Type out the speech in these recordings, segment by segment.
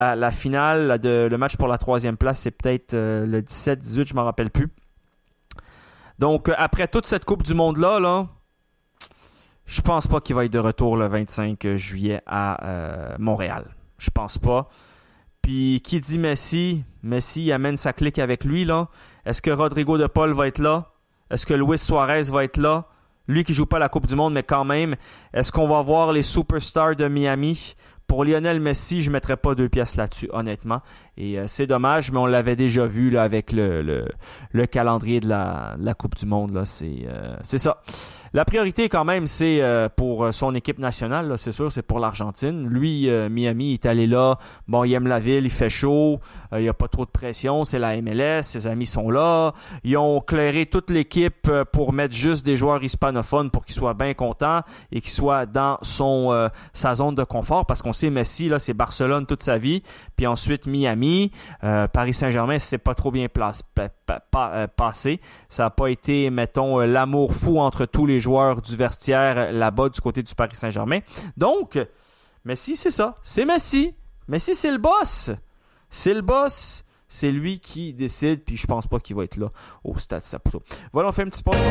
la finale, le match pour la 3e place, c'est peut-être le 17-18, je ne m'en rappelle plus. Donc, après toute cette Coupe du Monde-là, je pense pas qu'il va être de retour le 25 juillet à Montréal. Je pense pas. Puis, qui dit Messi amène sa clique avec lui, là. Est-ce que Rodrigo de Paul va être là? Est-ce que Luis Suarez va être là? Lui qui joue pas la Coupe du Monde, mais quand même. Est-ce qu'on va voir les superstars de Miami? Pour Lionel Messi, je ne mettrais pas 2 pièces là-dessus, honnêtement. Et c'est dommage, mais on l'avait déjà vu là, avec le calendrier de la Coupe du Monde. Là, c'est ça. La priorité, quand même, c'est pour son équipe nationale. Là, c'est sûr, c'est pour l'Argentine. Lui, Miami, il est allé là. Bon, il aime la ville, il fait chaud. Il n'y a pas trop de pression. C'est la MLS. Ses amis sont là. Ils ont clairé toute l'équipe pour mettre juste des joueurs hispanophones pour qu'ils soient bien contents et qu'ils soient dans sa zone de confort. Parce qu'on sait, Messi, là, c'est Barcelone toute sa vie. Puis ensuite, Miami. Paris Saint-Germain, c'est pas trop bien passé. Ça n'a pas été, mettons, l'amour fou entre tous les joueurs du vestiaire là-bas du côté du Paris Saint-Germain. Donc, Messi, c'est ça. C'est Messi. Messi, c'est le boss. C'est le boss. C'est lui qui décide, puis je pense pas qu'il va être là au Stade Saputo. Voilà, on fait un petit pause.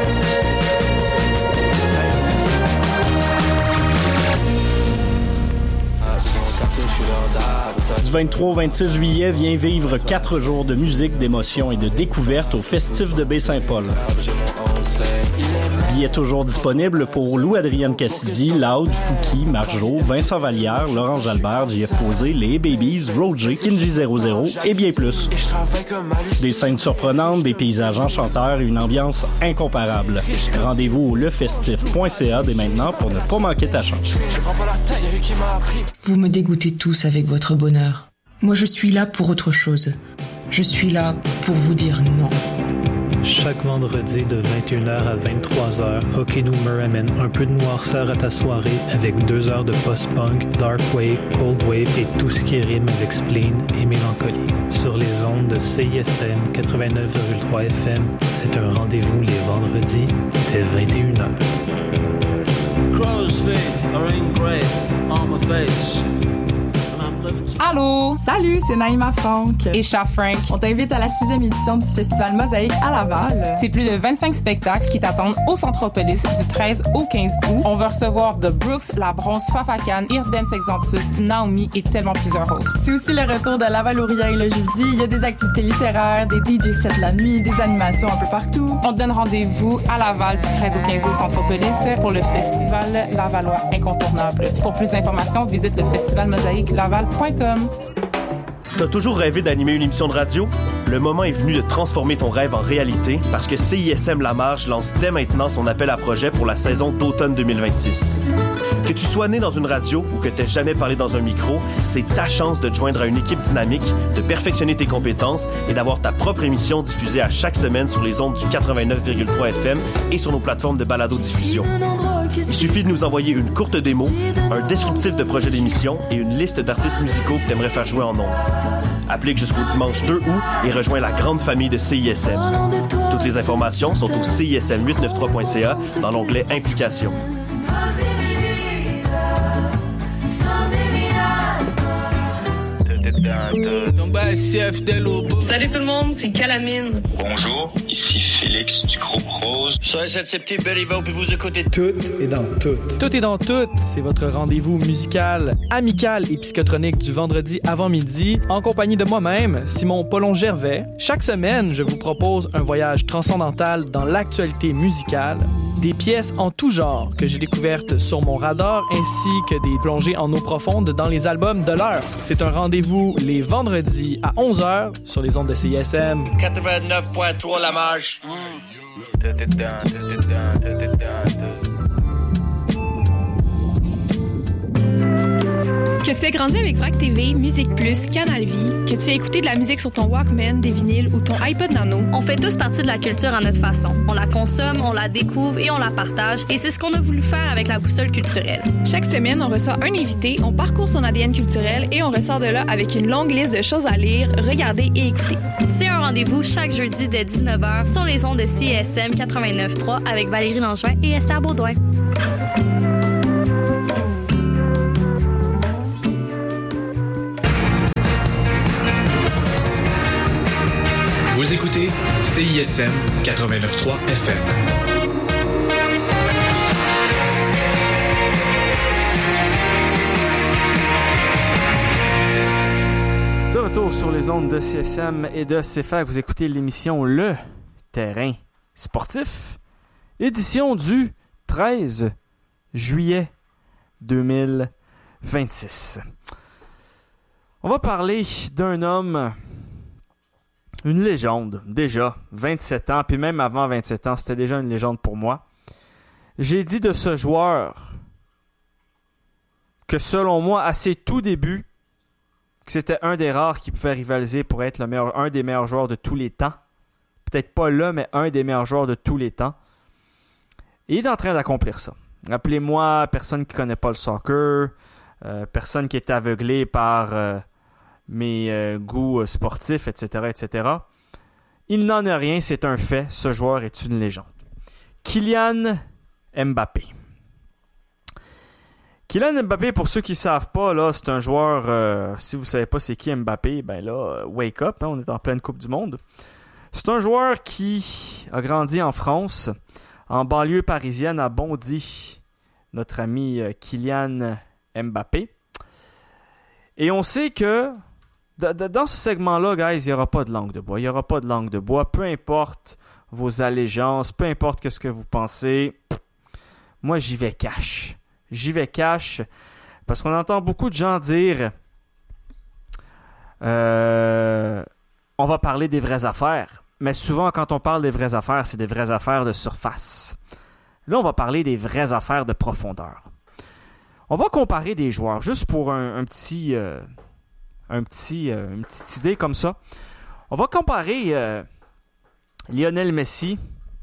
Du 23 au 26 juillet, viens vivre 4 jours de musique, d'émotion et de découverte au Festif de Baie-Saint-Paul. Billets toujours disponibles pour Lou-Adrienne Cassidy, Loud, Fouki, Marjo, Vincent Vallière, Laurent Jalbert, JF Posé, Les Babies, Roger, Kinji00 et bien plus. Des scènes surprenantes, des paysages enchanteurs et une ambiance incomparable. Rendez-vous au lefestif.ca dès maintenant pour ne pas manquer ta chance. Vous me dégoûtez tous avec votre bonheur. Moi, je suis là pour autre chose. Je suis là pour vous dire non. Chaque vendredi de 21h à 23h, Hockey Noomer amène un peu de noirceur à ta soirée avec 2 heures de post-punk, dark wave, cold wave et tout ce qui rime avec spleen et mélancolie. Sur les ondes de CISM 89,3 FM, c'est un rendez-vous les vendredis dès 21h. Crow's feet are engraved on my face. Allô! Salut, c'est Naïma Franck. Et Cha Frank. On t'invite à la 6e édition du Festival Mosaïque à Laval. C'est plus de 25 spectacles qui t'attendent au Centropolis du 13 au 15 août. On va recevoir The Brooks, La Bronze, Fafacan, Irdance Exantus, Naomi et tellement plusieurs autres. C'est aussi le retour de Laval-Ouriaille le jeudi. Il y a des activités littéraires, des DJ sets la nuit, des animations un peu partout. On te donne rendez-vous à Laval du 13 au 15 août au Centropolis pour le Festival Lavallois incontournable. Pour plus d'informations, visite le festivalmosaïquelaval.com. T'as toujours rêvé d'animer une émission de radio? Le moment est venu de transformer ton rêve en réalité parce que CISM La Marge lance dès maintenant son appel à projet pour la saison d'automne 2026. Que tu sois né dans une radio ou que t'aies jamais parlé dans un micro, c'est ta chance de te joindre à une équipe dynamique, de perfectionner tes compétences et d'avoir ta propre émission diffusée à chaque semaine sur les ondes du 89,3 FM et sur nos plateformes de balado-diffusion. Il suffit de nous envoyer une courte démo, un descriptif de projet d'émission et une liste d'artistes musicaux que t'aimerais faire jouer en ondes. Applique jusqu'au dimanche 2 août et rejoins la grande famille de CISM. Toutes les informations sont au CISM893.ca dans l'onglet Implications. Salut tout le monde, c'est Calamine. Bonjour, ici Félix du groupe Rose. Soyez cette petite belle Yvan, puis vous écoutez Tout est dans tout. Tout est dans tout. C'est votre rendez-vous musical, amical et psychotronique du vendredi avant midi, en compagnie de moi-même, Simon Paulon-Gervais. Chaque semaine, je vous propose un voyage transcendantal dans l'actualité musicale, des pièces en tout genre que j'ai découvertes sur mon radar, ainsi que des plongées en eau profonde dans les albums de l'heure. C'est un rendez-vous les vendredis à 11h sur les ondes de CISM. 89.3 La Marge. Que tu aies grandi avec VRAC TV, Musique Plus, Canal Vie, que tu aies écouté de la musique sur ton Walkman, des vinyles ou ton iPod Nano, on fait tous partie de la culture à notre façon. On la consomme, on la découvre et on la partage. Et c'est ce qu'on a voulu faire avec la boussole culturelle. Chaque semaine, on reçoit un invité, on parcourt son ADN culturel et on ressort de là avec une longue liste de choses à lire, regarder et écouter. C'est un rendez-vous chaque jeudi dès 19h sur les ondes de CISM 89.3 avec Valérie Langevin et Esther Baudouin. Vous écoutez CISM 89.3 FM. De retour sur les ondes de CSM et de CFAC, vous écoutez l'émission Le Terrain Sportif, édition du 13 juillet 2026. On va parler d'un homme, une légende, déjà, 27 ans, puis même avant 27 ans, c'était déjà une légende pour moi. J'ai dit de ce joueur que selon moi, à ses tout débuts, que c'était un des rares qui pouvait rivaliser pour être un des meilleurs joueurs de tous les temps. Peut-être pas là, mais un des meilleurs joueurs de tous les temps. Et il est en train d'accomplir ça. Rappelez-moi, personne qui ne connaît pas le soccer, personne qui est aveuglé par mes goûts sportifs, etc., etc. Il n'en est rien, c'est un fait. Ce joueur est une légende. Kylian Mbappé. Kylian Mbappé, pour ceux qui ne savent pas, là, c'est un joueur, si vous ne savez pas c'est qui Mbappé, ben là, wake up, hein, on est en pleine Coupe du Monde. C'est un joueur qui a grandi en France, en banlieue parisienne, à Bondy, notre ami Kylian Mbappé. Et on sait que dans ce segment-là, guys, il n'y aura pas de langue de bois. Il n'y aura pas de langue de bois, peu importe vos allégeances, peu importe ce que vous pensez. Moi, j'y vais cash. J'y vais cash parce qu'on entend beaucoup de gens dire on va parler des vraies affaires. Mais souvent, quand on parle des vraies affaires, c'est des vraies affaires de surface. Là, on va parler des vraies affaires de profondeur. On va comparer des joueurs, juste pour une petite idée comme ça. On va comparer Lionel Messi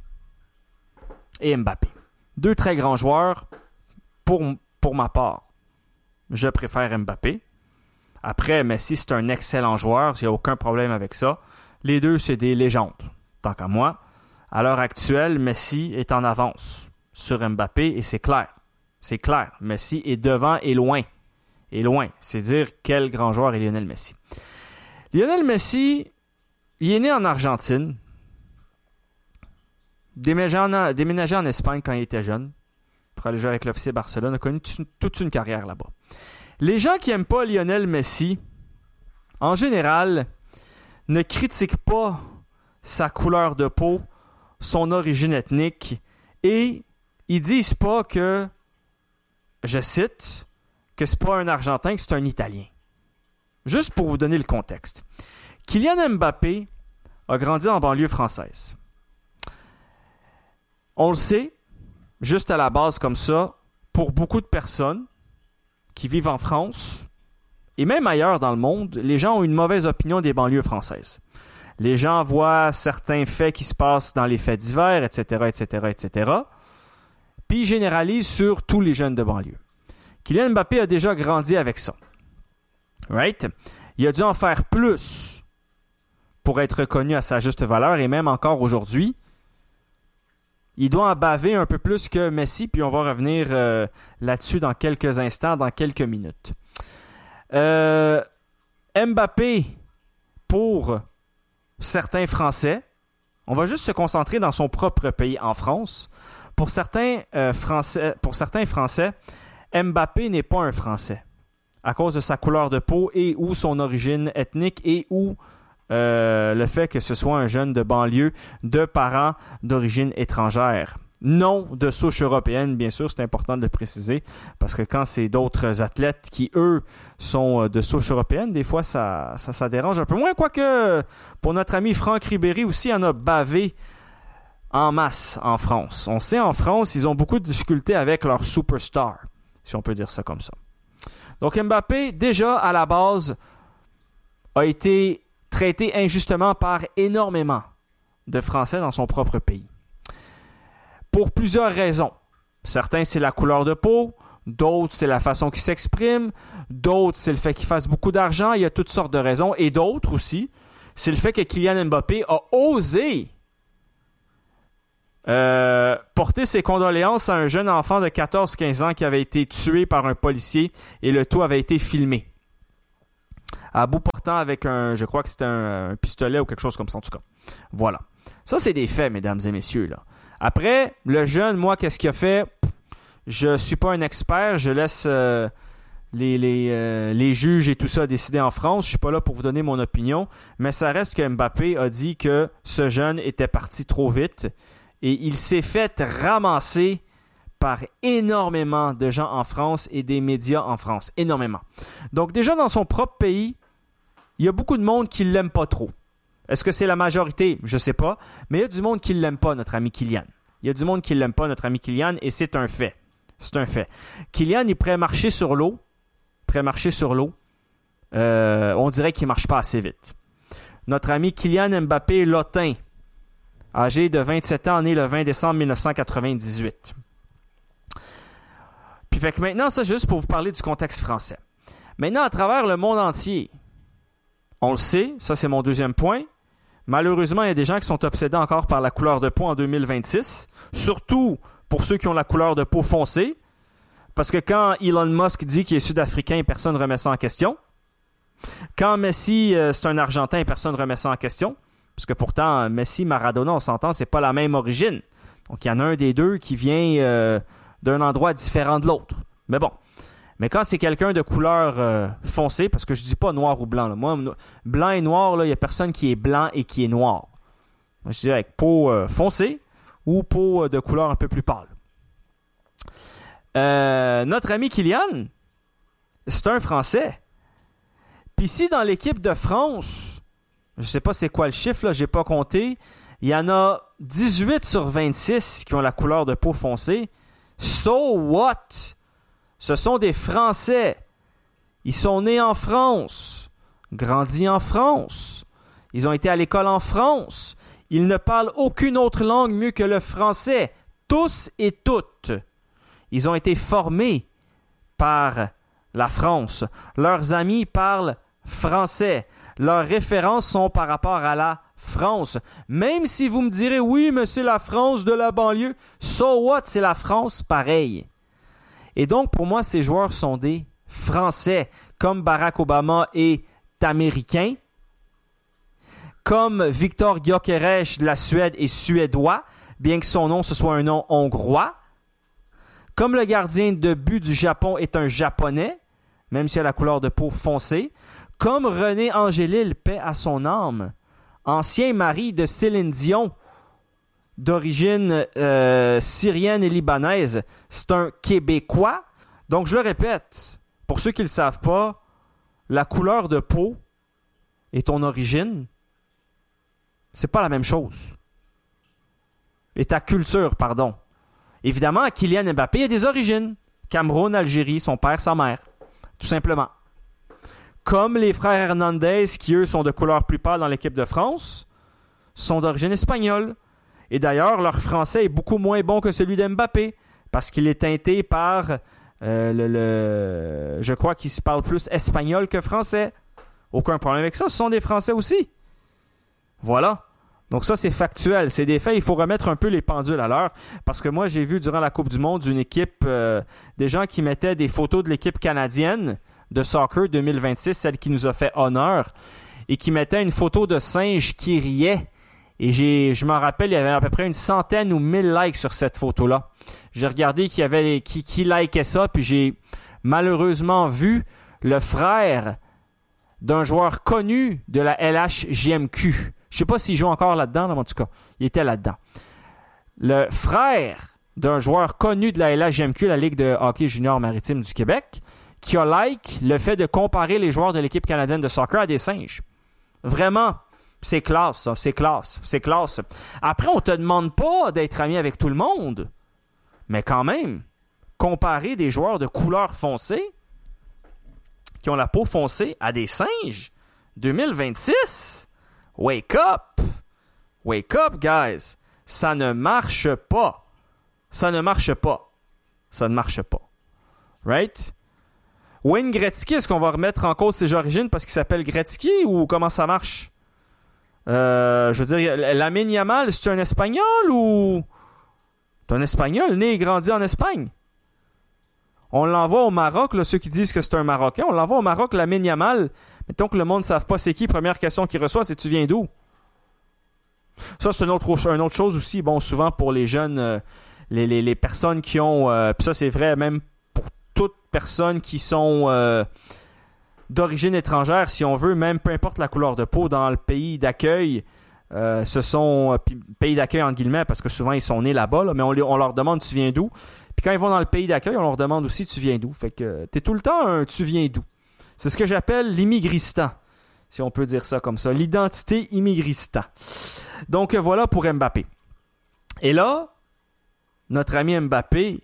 et Mbappé. Deux très grands joueurs. Pour ma part, je préfère Mbappé. Après, Messi, c'est un excellent joueur. Il n'y a aucun problème avec ça. Les deux, c'est des légendes, tant qu'à moi. À l'heure actuelle, Messi est en avance sur Mbappé et c'est clair. C'est clair. Messi est devant et loin. Et loin. C'est dire quel grand joueur est Lionel Messi. Lionel Messi, il est né en Argentine. Déménagé en Espagne quand il était jeune. Pour aller jouer avec l'officier Barcelone, a connu toute une carrière là-bas. Les gens qui n'aiment pas Lionel Messi, en général, ne critiquent pas sa couleur de peau, son origine ethnique, et ils disent pas que, je cite, que c'est pas un Argentin, que c'est un Italien. Juste pour vous donner le contexte. Kylian Mbappé a grandi en banlieue française. On le sait, juste à la base comme ça, pour beaucoup de personnes qui vivent en France et même ailleurs dans le monde, les gens ont une mauvaise opinion des banlieues françaises. Les gens voient certains faits qui se passent dans les faits divers, etc., etc., etc., puis ils généralisent sur tous les jeunes de banlieue. Kylian Mbappé a déjà grandi avec ça. Right? Il a dû en faire plus pour être reconnu à sa juste valeur et même encore aujourd'hui, il doit en baver un peu plus que Messi, puis on va revenir là-dessus dans quelques instants, dans quelques minutes. Mbappé, pour certains Français, on va juste se concentrer dans son propre pays, en France. Pour certains Français, Mbappé n'est pas un Français, à cause de sa couleur de peau et ou son origine ethnique et ou le fait que ce soit un jeune de banlieue de parents d'origine étrangère. Non de souche européenne, bien sûr, c'est important de le préciser, parce que quand c'est d'autres athlètes qui, eux, sont de souche européenne, des fois, ça dérange un peu moins. Quoique, pour notre ami Franck Ribéry aussi, il en a bavé en masse en France. On sait, en France, ils ont beaucoup de difficultés avec leur superstar, si on peut dire ça comme ça. Donc Mbappé, déjà, à la base, a été traité injustement par énormément de Français dans son propre pays. Pour plusieurs raisons. Certains, c'est la couleur de peau. D'autres, c'est la façon qu'il s'exprime. D'autres, c'est le fait qu'il fasse beaucoup d'argent. Il y a toutes sortes de raisons. Et d'autres aussi, c'est le fait que Kylian Mbappé a osé porter ses condoléances à un jeune enfant de 14-15 ans qui avait été tué par un policier et le tout avait été filmé. À bout portant avec je crois que c'était un pistolet ou quelque chose comme ça, en tout cas. Voilà. Ça, c'est des faits, mesdames et messieurs, là. Après, le jeune, moi, qu'est-ce qu'il a fait? Je suis pas un expert. Je laisse les juges et tout ça décider en France. Je suis pas là pour vous donner mon opinion. Mais ça reste que Mbappé a dit que ce jeune était parti trop vite. Et il s'est fait ramasser par énormément de gens en France et des médias en France. Énormément. Donc déjà, dans son propre pays, il y a beaucoup de monde qui ne l'aime pas trop. Est-ce que c'est la majorité? Je ne sais pas. Mais il y a du monde qui ne l'aime pas, notre ami Kylian. Il y a du monde qui ne l'aime pas, notre ami Kylian, et c'est un fait. C'est un fait. Kylian, il pourrait marcher sur l'eau. On dirait qu'il ne marche pas assez vite. Notre ami Kylian Mbappé Lotin, âgé de 27 ans, né le 20 décembre 1998. Puis fait que maintenant, ça, juste pour vous parler du contexte français. Maintenant, à travers le monde entier, on le sait, ça c'est mon deuxième point. Malheureusement, il y a des gens qui sont obsédés encore par la couleur de peau en 2026. Surtout pour ceux qui ont la couleur de peau foncée. Parce que quand Elon Musk dit qu'il est sud-africain, personne ne remet ça en question. Quand Messi, c'est un Argentin, personne ne remet ça en question. Parce que pourtant, Messi, Maradona, on s'entend, c'est pas la même origine. Donc, il y en a un des deux qui vient d'un endroit différent de l'autre. Mais bon. Mais quand c'est quelqu'un de couleur foncée, parce que je dis pas noir ou blanc. Là. Moi, blanc et noir, il n'y a personne qui est blanc et qui est noir. Moi, je dis avec peau foncée ou peau de couleur un peu plus pâle. Notre ami Kylian, c'est un Français. Puis si dans l'équipe de France, je sais pas c'est quoi le chiffre, là, j'ai pas compté, il y en a 18 sur 26 qui ont la couleur de peau foncée. So what? Ce sont des Français. Ils sont nés en France, grandis en France. Ils ont été à l'école en France. Ils ne parlent aucune autre langue mieux que le français. Tous et toutes. Ils ont été formés par la France. Leurs amis parlent français. Leurs références sont par rapport à la France. Même si vous me direz, oui, mais c'est la France de la banlieue. So what? C'est la France pareil. Et donc, pour moi, ces joueurs sont des Français. Comme Barack Obama est américain. Comme Viktor Gyökeres de la Suède est suédois, bien que son nom ce soit un nom hongrois. Comme le gardien de but du Japon est un Japonais, même s'il a la couleur de peau foncée. Comme René Angélil, paix à son âme, ancien mari de Céline Dion, d'origine syrienne et libanaise, c'est un Québécois. Donc, je le répète, pour ceux qui ne le savent pas, la couleur de peau et ton origine, c'est pas la même chose. Et ta culture, pardon. Évidemment, Kylian Mbappé a des origines. Cameroun, Algérie, son père, sa mère. Tout simplement. Comme les frères Hernandez, qui eux sont de couleur plus pâle dans l'équipe de France, sont d'origine espagnole. Et d'ailleurs, leur français est beaucoup moins bon que celui d'Mbappé, parce qu'il est teinté par je crois qu'il se parle plus espagnol que français. Aucun problème avec ça, ce sont des Français aussi. Voilà. Donc ça, c'est factuel, c'est des faits. Il faut remettre un peu les pendules à l'heure, parce que moi, j'ai vu durant la Coupe du Monde une équipe, des gens qui mettaient des photos de l'équipe canadienne de soccer 2026, celle qui nous a fait honneur, et qui mettaient une photo de singe qui riait. Et je m'en rappelle, il y avait à peu près 100 ou 1000 likes sur cette photo-là. J'ai regardé qui likait ça, puis j'ai malheureusement vu le frère d'un joueur connu de la LHJMQ. Je sais pas s'il joue encore là-dedans, mais en tout cas, il était là-dedans. Le frère d'un joueur connu de la LHJMQ, la Ligue de hockey junior maritime du Québec, qui a le fait de comparer les joueurs de l'équipe canadienne de soccer à des singes. Vraiment, c'est classe, ça. C'est classe. Après, on te demande pas d'être ami avec tout le monde, mais quand même, comparer des joueurs de couleur foncée, qui ont la peau foncée, à des singes, 2026... Wake up! Wake up, guys! Ça ne marche pas. Right? Wayne Gretzky, est-ce qu'on va remettre en cause ses origines parce qu'il s'appelle Gretzky ou comment ça marche? Je veux dire, Lamine Yamal, c'est un Espagnol ou... C'est un Espagnol, né et grandi en Espagne. On l'envoie au Maroc, là, ceux qui disent que c'est un Marocain, on l'envoie au Maroc, Lamine Yamal, Mettons que le monde ne savent pas c'est qui, première question qu'il reçoit, c'est « Tu viens d'où? » Ça, c'est une autre chose aussi. Bon, souvent pour les jeunes, les personnes qui ont... puis ça, c'est vrai même pour toutes personnes qui sont d'origine étrangère, si on veut, même peu importe la couleur de peau, dans le pays d'accueil, ce sont... pays d'accueil entre guillemets, parce que souvent, ils sont nés là-bas, là, mais on leur demande « Tu viens d'où? » Puis quand ils vont dans le pays d'accueil, on leur demande aussi « Tu viens d'où? » Fait que t'es tout le temps un « Tu viens d'où? » C'est ce que j'appelle l'immigristan, si on peut dire ça comme ça. L'identité immigristan. Donc voilà pour Mbappé. Et là, notre ami Mbappé,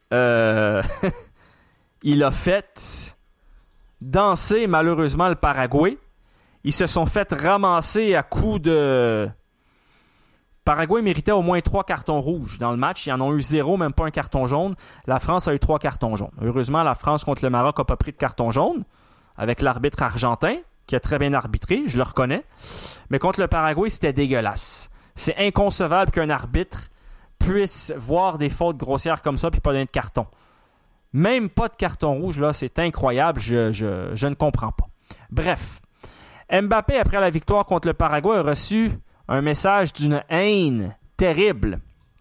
il a fait danser malheureusement le Paraguay. Ils se sont fait ramasser à coups de... Paraguay méritait au moins 3 cartons rouges dans le match. Ils en ont eu 0, même pas un carton jaune. La France a eu 3 cartons jaunes. Heureusement, la France contre le Maroc n'a pas pris de carton jaune avec l'arbitre argentin qui a très bien arbitré, je le reconnais. Mais contre le Paraguay, c'était dégueulasse. C'est inconcevable qu'un arbitre puisse voir des fautes grossières comme ça puis pas donner de carton. Même pas de carton rouge, là, c'est incroyable. Je ne comprends pas. Bref, Mbappé, après la victoire contre le Paraguay, a reçu un message d'une haine terrible.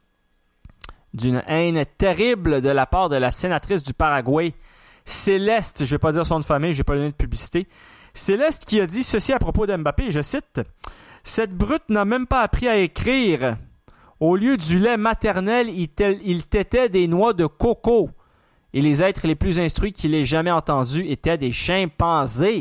D'une haine terrible de la part de la sénatrice du Paraguay, Céleste, je ne vais pas dire son nom de famille, je ne vais pas donner de publicité. Céleste qui a dit ceci à propos d'Mbappé, je cite, « Cette brute n'a même pas appris à écrire. Au lieu du lait maternel, il tétait des noix de coco. Et les êtres les plus instruits qu'il ait jamais entendus étaient des chimpanzés. »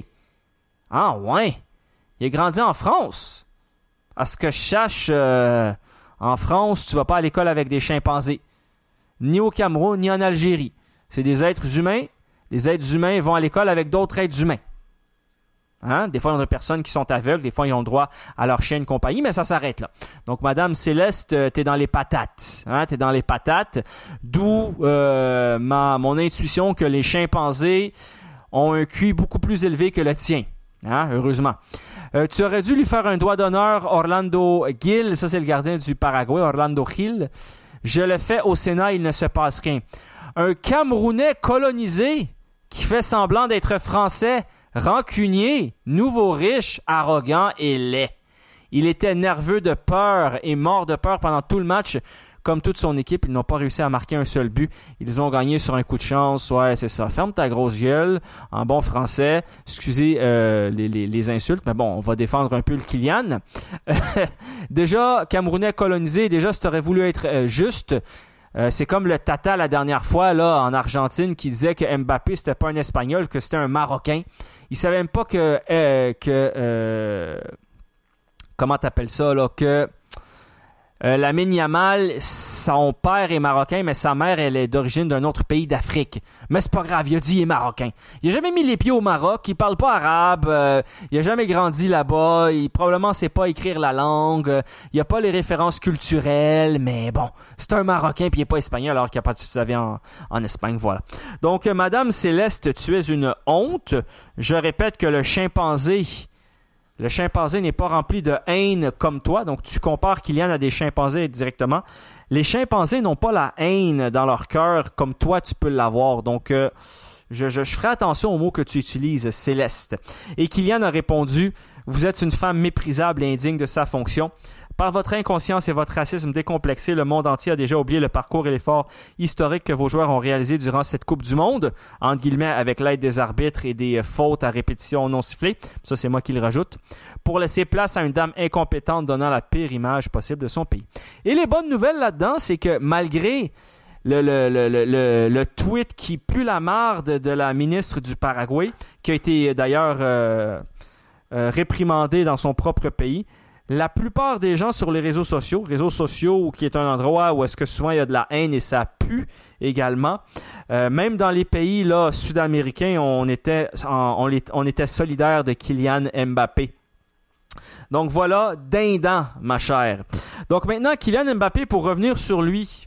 Ah ouais, il a grandi en France. À ce que je sache, en France, tu vas pas à l'école avec des chimpanzés. Ni au Cameroun, ni en Algérie. C'est des êtres humains. Les êtres humains vont à l'école avec d'autres êtres humains. Hein? Des fois, il y a des personnes qui sont aveugles. Des fois, ils ont droit à leur chien de compagnie, mais ça s'arrête là. Donc, Madame Céleste, t'es dans les patates. Hein? T'es dans les patates. D'où mon intuition que les chimpanzés ont un QI beaucoup plus élevé que le tien. Hein? Heureusement. Tu aurais dû lui faire un doigt d'honneur, Orlando Gil. Ça, c'est le gardien du Paraguay, Orlando Gil. Je le fais au Sénat, il ne se passe rien. Un Camerounais colonisé qui fait semblant d'être français, rancunier, nouveau riche, arrogant et laid. Il était nerveux de peur et mort de peur pendant tout le match. Comme toute son équipe, ils n'ont pas réussi à marquer un seul but. Ils ont gagné sur un coup de chance. Ouais, c'est ça. Ferme ta grosse gueule, en bon français. Excusez les insultes, mais bon, on va défendre un peu le Kylian. Déjà, Camerounais colonisé, déjà, si tu aurais voulu être juste... c'est comme le Tata la dernière fois là en Argentine qui disait que Mbappé c'était pas un Espagnol, que c'était un Marocain. Il savait même pas que comment t'appelles ça là, que Lamine Yamal, son père est marocain, mais sa mère, elle est d'origine d'un autre pays d'Afrique. Mais c'est pas grave, il a dit il est marocain. Il a jamais mis les pieds au Maroc, il parle pas arabe, il a jamais grandi là-bas, il probablement sait pas écrire la langue, il a pas les références culturelles, mais bon, c'est un Marocain puis il est pas espagnol alors qu'il a pas de savez en Espagne, voilà. Donc, Madame Céleste, tu es une honte. Je répète que le chimpanzé n'est pas rempli de haine comme toi. Donc, tu compares Kylian à des chimpanzés directement. Les chimpanzés n'ont pas la haine dans leur cœur comme toi, tu peux l'avoir. Donc, je ferai attention aux mots que tu utilises, Céleste. Et Kylian a répondu « Vous êtes une femme méprisable et indigne de sa fonction. Par votre inconscience et votre racisme décomplexé, le monde entier a déjà oublié le parcours et l'effort historique que vos joueurs ont réalisé durant cette Coupe du Monde, entre guillemets, avec l'aide des arbitres et des fautes à répétition non sifflées. Ça, c'est moi qui le rajoute. Pour laisser place à une dame incompétente donnant la pire image possible de son pays. Et les bonnes nouvelles là-dedans, c'est que malgré le tweet qui pue la marde de la ministre du Paraguay, qui a été d'ailleurs réprimandée dans son propre pays, la plupart des gens sur les réseaux sociaux qui est un endroit où est-ce que souvent il y a de la haine et ça pue également, même dans les pays là sud-américains, on était solidaires de Kylian Mbappé. Donc voilà, dindon, ma chère. Donc maintenant, Kylian Mbappé, pour revenir sur lui,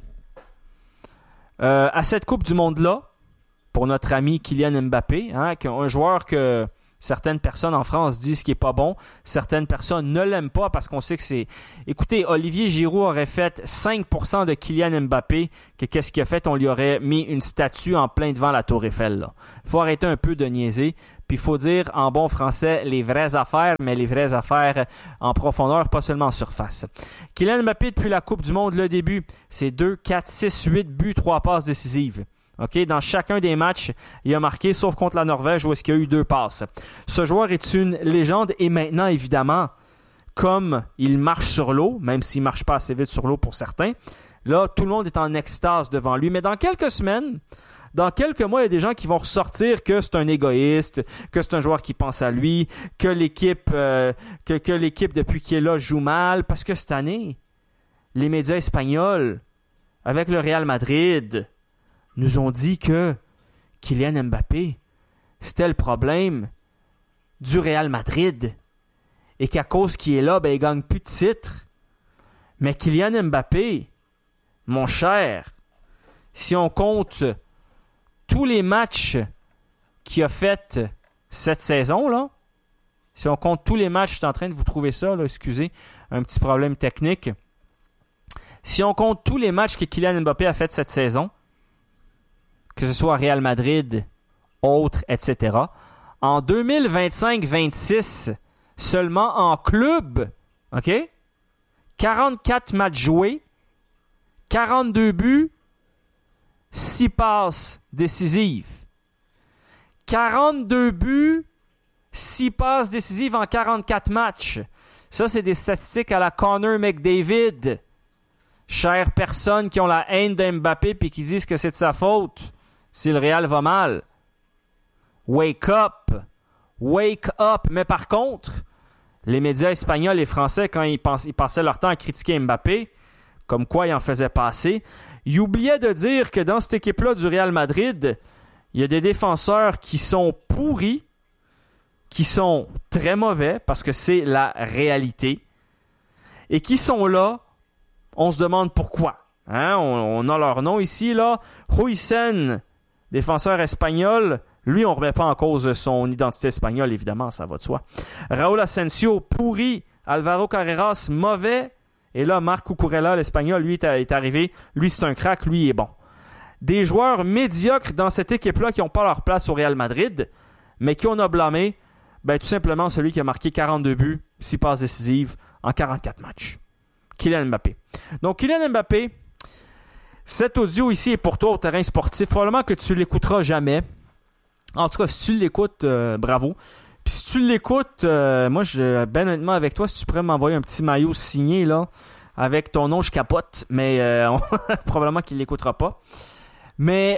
à cette Coupe du Monde-là, pour notre ami Kylian Mbappé, hein, un joueur que Certaines personnes en France disent qu'il n'est pas bon. Certaines personnes ne l'aiment pas parce qu'on sait que c'est... Écoutez, Olivier Giroud aurait fait 5% de Kylian Mbappé. Qu'est-ce qu'il a fait? On lui aurait mis une statue en plein devant la Tour Eiffel. Il faut arrêter un peu de niaiser. Puis il faut dire en bon français les vraies affaires, mais les vraies affaires en profondeur, pas seulement en surface. Kylian Mbappé, depuis la Coupe du Monde, le début, c'est 2, 4, 6, 8 buts, 3 passes décisives. Okay? Dans chacun des matchs, il a marqué, sauf contre la Norvège, où est-ce qu'il y a eu 2 passes. Ce joueur est une légende et maintenant, évidemment, comme il marche sur l'eau, même s'il ne marche pas assez vite sur l'eau pour certains, là, tout le monde est en extase devant lui. Mais dans quelques semaines, dans quelques mois, il y a des gens qui vont ressortir que c'est un égoïste, que c'est un joueur qui pense à lui, que l'équipe, que l'équipe depuis qu'il est là joue mal. Parce que cette année, les médias espagnols, avec le Real Madrid, nous ont dit que Kylian Mbappé, c'était le problème du Real Madrid. Et qu'à cause qu'il est là, il ne gagne plus de titres. Mais Kylian Mbappé, mon cher, si on compte tous les matchs qu'il a fait cette saison, là, si on compte tous les matchs, je suis en train de vous trouver ça, là, excusez, un petit problème technique. Si on compte tous les matchs que Kylian Mbappé a fait cette saison, que ce soit Real Madrid, autres, etc., en 2025-26, seulement en club, OK? 44 matchs joués, 42 buts, 6 passes décisives. 42 buts, 6 passes décisives en 44 matchs. Ça, c'est des statistiques à la Connor McDavid. Chères personnes qui ont la haine de Mbappé et qui disent que c'est de sa faute si le Real va mal. Wake up! Wake up! Mais par contre, les médias espagnols et français, quand ils passaient leur temps à critiquer Mbappé, comme quoi ils en faisaient passer, ils oubliaient de dire que dans cette équipe-là du Real Madrid, il y a des défenseurs qui sont pourris, qui sont très mauvais, parce que c'est la réalité, et qui sont là, on se demande pourquoi. Hein? On a leur nom ici, là. Huijsen, défenseur espagnol, lui, on ne remet pas en cause son identité espagnole, évidemment, ça va de soi. Raúl Asensio, pourri. Alvaro Carreras, mauvais. Et là, Marc Cucurella, l'espagnol, lui, est arrivé. Lui, c'est un crack, lui, il est bon. Des joueurs médiocres dans cette équipe-là qui n'ont pas leur place au Real Madrid, mais qui on a blâmé, tout simplement celui qui a marqué 42 buts, 6 passes décisives en 44 matchs. Kylian Mbappé. Donc, Kylian Mbappé, cet audio ici est pour toi au terrain sportif. Probablement que tu ne l'écouteras jamais. En tout cas, si tu l'écoutes, bravo. Puis si tu l'écoutes, moi, honnêtement, avec toi, si tu pourrais m'envoyer un petit maillot signé, là, avec ton nom, je capote. Mais probablement qu'il ne l'écoutera pas. Mais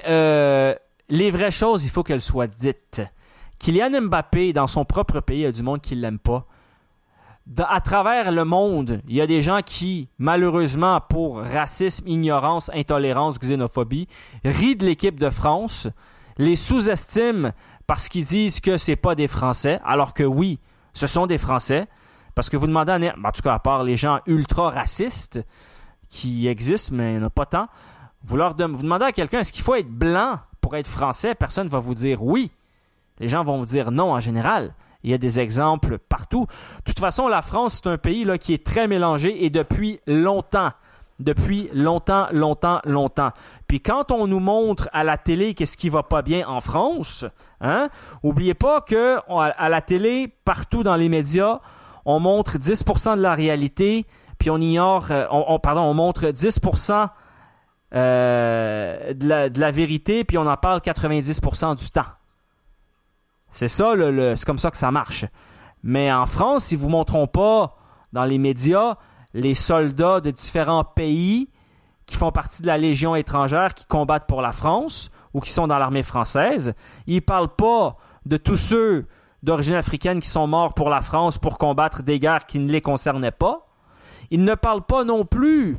les vraies choses, il faut qu'elles soient dites. Kylian Mbappé, dans son propre pays, il y a du monde qui ne l'aime pas. À travers le monde, il y a des gens qui, malheureusement, pour racisme, ignorance, intolérance, xénophobie, rient de l'équipe de France, les sous-estiment parce qu'ils disent que c'est pas des Français, alors que oui, ce sont des Français. Parce que vous demandez en tout cas, à part les gens ultra racistes qui existent, mais il n'y en a pas tant, vous demandez à quelqu'un, est-ce qu'il faut être blanc pour être français? Personne ne va vous dire oui. Les gens vont vous dire non en général. Il y a des exemples partout. De toute façon, la France, c'est un pays là, qui est très mélangé et depuis longtemps. Depuis longtemps. Puis quand on nous montre à la télé qu'est-ce qui va pas bien en France, hein, oubliez pas que à la télé, partout dans les médias, on montre 10% de la réalité, puis on ignore, on montre 10% de la vérité, puis on en parle 90% du temps. C'est ça, c'est comme ça que ça marche. Mais en France, ils ne vous montreront pas dans les médias les soldats de différents pays qui font partie de la Légion étrangère, qui combattent pour la France ou qui sont dans l'armée française. Ils ne parlent pas de tous ceux d'origine africaine qui sont morts pour la France pour combattre des guerres qui ne les concernaient pas. Ils ne parlent pas non plus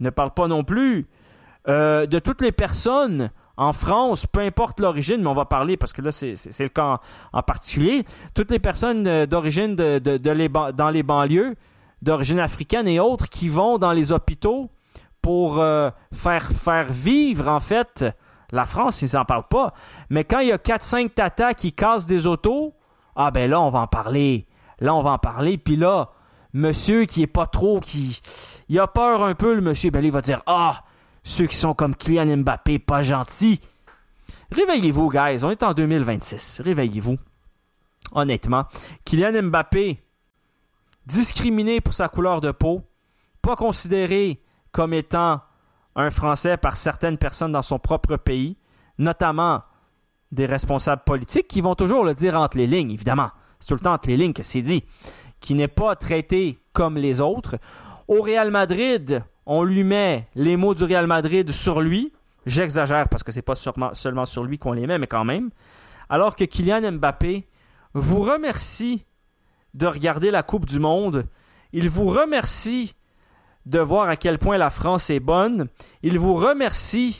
de toutes les personnes en France, peu importe l'origine, mais on va parler, parce que là, c'est le cas en particulier, toutes les personnes d'origine dans les banlieues, d'origine africaine et autres, qui vont dans les hôpitaux pour faire vivre, en fait, la France, ils n'en parlent pas. Mais quand il y a 4-5 tatas qui cassent des autos Ah ben là, on va en parler. Puis là, monsieur qui est pas trop, il a peur un peu, le monsieur, ben là, il va dire, ceux qui sont comme Kylian Mbappé, pas gentils. Réveillez-vous, guys, on est en 2026. Réveillez-vous. Honnêtement, Kylian Mbappé, discriminé pour sa couleur de peau, pas considéré comme étant un Français par certaines personnes dans son propre pays, notamment des responsables politiques qui vont toujours le dire entre les lignes, évidemment. C'est tout le temps entre les lignes que c'est dit. Qui n'est pas traité comme les autres. Au Real Madrid, on lui met les mots du Real Madrid sur lui. J'exagère parce que c'est pas seulement sur lui qu'on les met, mais quand même. Alors que Kylian Mbappé vous remercie de regarder la Coupe du Monde. Il vous remercie de voir à quel point la France est bonne. Il vous remercie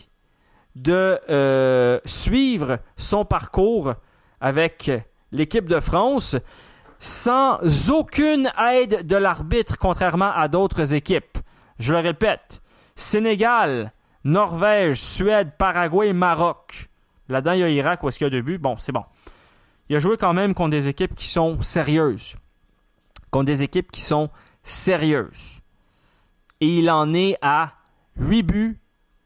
de suivre son parcours avec l'équipe de France sans aucune aide de l'arbitre, contrairement à d'autres équipes. Je le répète, Sénégal, Norvège, Suède, Paraguay, Maroc. Là-dedans, il y a Irak où est-ce qu'il y a 2 buts. Bon, c'est bon. Il a joué quand même contre des équipes qui sont sérieuses. Et il en est à 8 buts,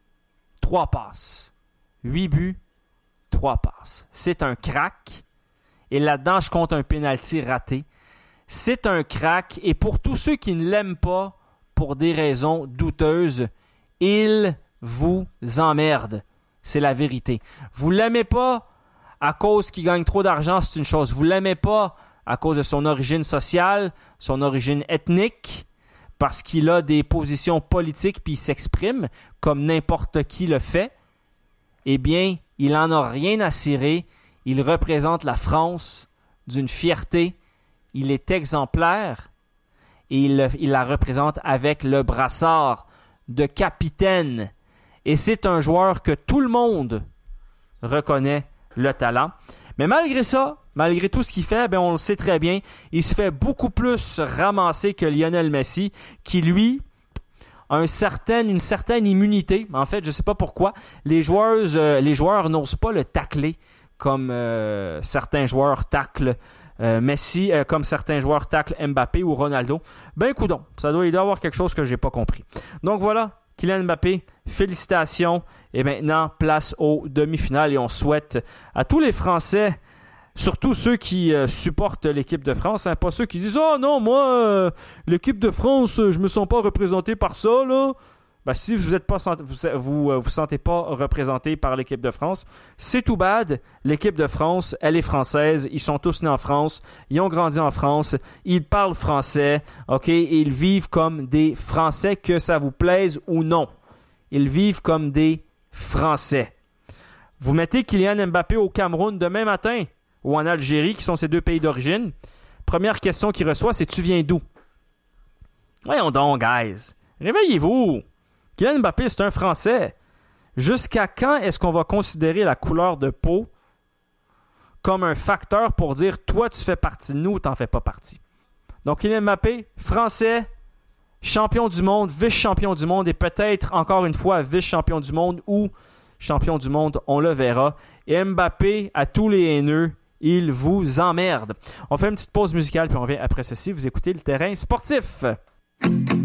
3 passes. 8 buts, 3 passes. C'est un crack. Et là-dedans, je compte un pénalty raté. C'est un crack. Et pour tous ceux qui ne l'aiment pas, pour des raisons douteuses, il vous emmerde. C'est la vérité. Vous ne l'aimez pas à cause qu'il gagne trop d'argent, c'est une chose. Vous ne l'aimez pas à cause de son origine sociale, son origine ethnique, parce qu'il a des positions politiques puis il s'exprime comme n'importe qui le fait. Eh bien, il n'en a rien à cirer. Il représente la France d'une fierté. Il est exemplaire et il la représente avec le brassard de capitaine. Et c'est un joueur que tout le monde reconnaît le talent. Mais malgré ça, malgré tout ce qu'il fait, ben on le sait très bien, il se fait beaucoup plus ramasser que Lionel Messi, qui lui a une certaine immunité. En fait, je ne sais pas pourquoi. Les joueurs n'osent pas le tacler comme certains joueurs taclent Messi, comme certains joueurs taclent Mbappé ou Ronaldo. Ben coudonc, il doit y avoir quelque chose que je n'ai pas compris. Donc voilà, Kylian Mbappé, félicitations. Et maintenant, place aux demi-finales. Et on souhaite à tous les Français, surtout ceux qui supportent l'équipe de France, hein, pas ceux qui disent « Oh non, moi, l'équipe de France, je me sens pas représenté par ça, là. » Ben, si vous vous sentez pas représenté par l'équipe de France, c'est tout bad. L'équipe de France, elle est française. Ils sont tous nés en France. Ils ont grandi en France. Ils parlent français. OK? Et ils vivent comme des Français, que ça vous plaise ou non. Ils vivent comme des Français. Vous mettez Kylian Mbappé au Cameroun demain matin ou en Algérie, qui sont ses 2 pays d'origine. Première question qu'il reçoit, c'est « Tu viens d'où? » Voyons donc, guys. Réveillez-vous. Kylian Mbappé, c'est un Français. Jusqu'à quand est-ce qu'on va considérer la couleur de peau comme un facteur pour dire « Toi, tu fais partie de nous ou tu n'en fais pas partie? » Donc, Kylian Mbappé, Français, champion du monde, vice-champion du monde et peut-être encore une fois vice-champion du monde ou champion du monde, on le verra. Et Mbappé, à tous les haineux, il vous emmerde. On fait une petite pause musicale puis on revient après ceci. Vous écoutez Le Terrain sportif.